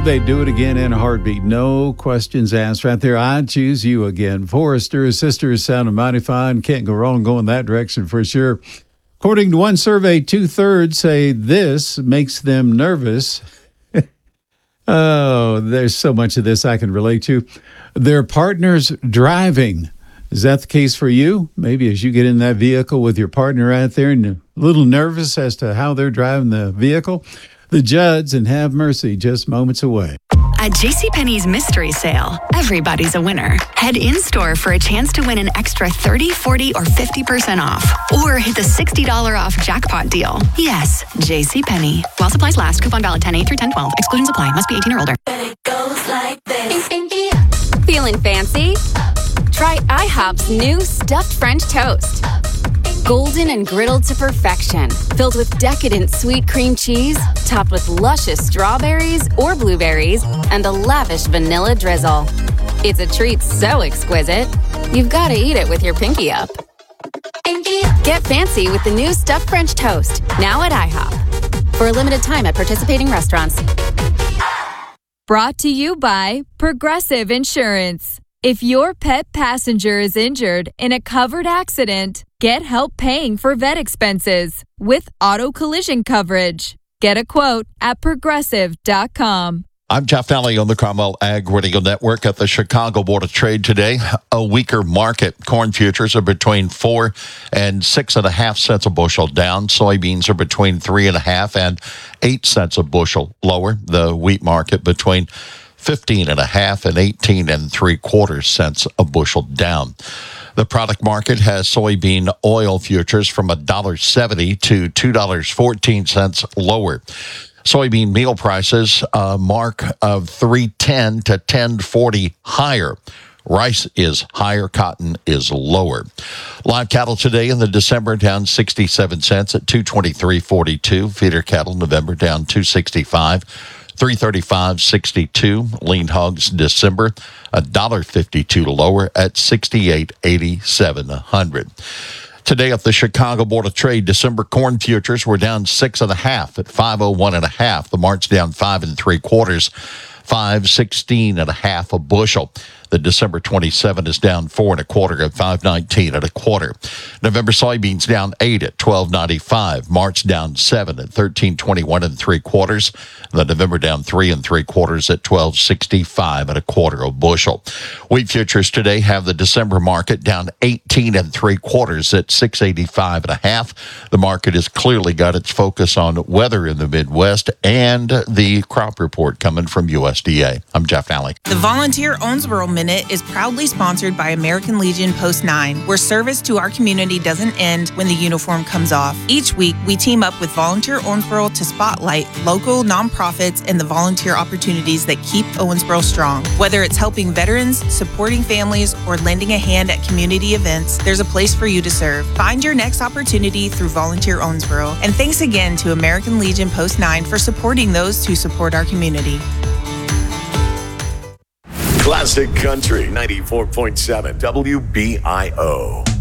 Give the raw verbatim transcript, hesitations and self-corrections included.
they'd do it again in a heartbeat. No questions asked right there. I'd choose you again. Forester Sisters sounded mighty fine. Can't go wrong going that direction for sure. According to one survey, two-thirds say this makes them nervous. Oh, there's so much of this I can relate to. Their partner's driving. Is that the case for you? Maybe as you get in that vehicle with your partner out there and you're a little nervous as to how they're driving the vehicle. The Judds and Have Mercy just moments away. At JCPenney's mystery sale, everybody's a winner. Head in-store for a chance to win an extra thirty, forty, or fifty percent off. Or hit the sixty dollars off jackpot deal. Yes, JCPenney. While supplies last, coupon valid ten eight through ten twelve. Exclusions apply. Must be eighteen or older. It goes like this. Feeling fancy? Try IHOP's new stuffed French toast. Golden and griddled to perfection, filled with decadent sweet cream cheese, topped with luscious strawberries or blueberries, and a lavish vanilla drizzle. It's a treat so exquisite, you've got to eat it with your pinky up. Get fancy with the new stuffed French toast, now at IHOP. For a limited time at participating restaurants. Brought to you by Progressive Insurance. If your pet passenger is injured in a covered accident, get help paying for vet expenses with auto collision coverage. Get a quote at progressive dot com. I'm Jeff Nally on the Cromwell Ag Radio Network at the Chicago Board of Trade today. A weaker market. Corn futures are between four and six and a half cents a bushel down. Soybeans are between three and a half and eight cents a bushel lower. The wheat market between fifteen and a half and eighteen and three quarters cents a bushel down. The product market has soybean oil futures from one dollar seventy to two dollars and fourteen cents lower. Soybean meal prices a mark of three ten to ten forty higher. Rice is higher, cotton is lower. Live cattle today in the December down sixty-seven cents at two twenty-three forty-two. Feeder cattle November down two sixty-five. three thirty-five sixty-two. Lean hogs December one dollar fifty-two lower at sixty-eight eighty-seven a hundred. Today at the Chicago Board of Trade, December corn futures were down six and a half at five oh one and a half. The March down five and three quarters, five sixteen and a half a bushel. The December twenty-seven is down four and a quarter at five nineteen and a quarter. November soybeans down eight at twelve ninety-five. March down seven at thirteen twenty-one and three quarters. The November down three and three quarters at twelve sixty-five and a quarter a bushel. Wheat futures today have the December market down eighteen and three quarters at six eighty-five and a half. The market has clearly got its focus on weather in the Midwest and the crop report coming from U S D A. I'm Jeff Nally. The Volunteer Owensboro Minute is proudly sponsored by American Legion Post nine, where service to our community doesn't end when the uniform comes off. Each week, we team up with Volunteer Owensboro to spotlight local nonprofits and the volunteer opportunities that keep Owensboro strong. Whether it's helping veterans, supporting families, or lending a hand at community events, there's a place for you to serve. Find your next opportunity through Volunteer Owensboro. And thanks again to American Legion Post nine for supporting those who support our community. Classic Country ninety-four point seven W B I O.